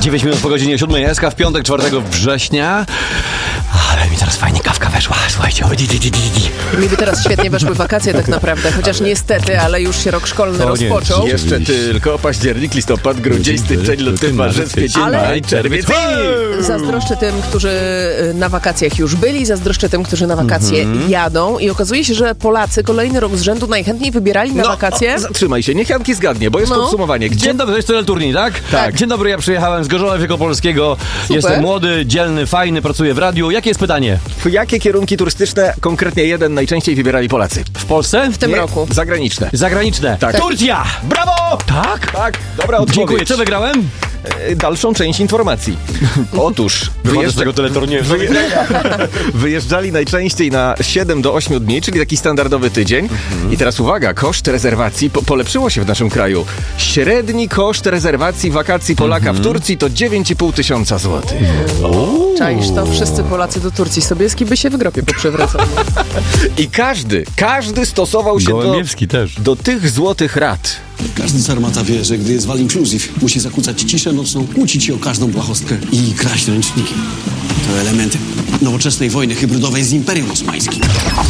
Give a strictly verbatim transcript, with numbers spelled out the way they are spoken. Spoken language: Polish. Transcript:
dziewięć minut po godzinie siódmej, S K w piątek, czwartego września. Ale mi teraz fajnie kawka weszła, słuchajcie. Di, di, di, di, di. Mi by teraz świetnie weszły wakacje tak naprawdę, chociaż niestety, ale już się rok szkolny O nie, rozpoczął. Jeszcze tylko październik, listopad, grudzień, styczeń, luty, marzec, kwiecień, Ale- maj, czerwiec. Zazdroszczę tym, którzy na wakacjach już byli, zazdroszczę tym, którzy na wakacje Mhm. jadą i okazuje się, że Polacy kolejny rok z rzędu najchętniej wybierali na wakacje. O, zatrzymaj się, niech Janki zgadnie, bo jest No. podsumowanie. Gdzie Dzień dobry, to jest Tyle Turniej, tak? Tak. Dzień dobry, ja przyjechałem z Gorzowa Wielkopolskiego. Jestem młody, dzielny, fajny, pracuję w radiu. Jakie jest pytanie? W jakie kierunki turystyczne konkretnie jeden najczęściej wybierali Polacy? W Polsce? W tym Nie, roku. Zagraniczne. Zagraniczne. Tak. Turcja! Brawo! Tak? Tak, dobra odpowiedź. Dziękuję. Co wygrałem? E, Dalszą część informacji. Otóż Wychodzę z tego teleturnieju. wyjeżdżali najczęściej na siedem do ośmiu dni, czyli taki standardowy tydzień. I teraz uwaga, koszt rezerwacji po polepszyło się w naszym kraju. Średni koszt rezerwacji wakacji Polaka w Turcji to dziewięć i pół tysiąca złotych. Czaisz to? Wszyscy Polacy do Turcji. Sobieski by się w gropie poprzewracał. I każdy, każdy stosował się do, Gołębiewski też. do tych złotych rad. Każdy sarmata wie, że gdy jest wal inclusive, musi zakłócać ciszę nocną, kłócić się o każdą blachostkę i kraść ręczniki. To elementy nowoczesnej wojny hybrydowej z Imperium Osmańskim.